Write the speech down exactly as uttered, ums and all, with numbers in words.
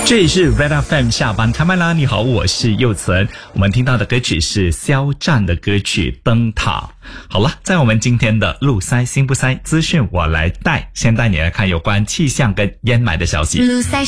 这里是 Red F M 下班开麦啦！你好，我是佑存。我们听到的歌曲是肖战的歌曲《灯塔》。好了，在我们今天的路塞心不塞资讯我来带，先带你来看有关气象跟烟霾的消息。 路塞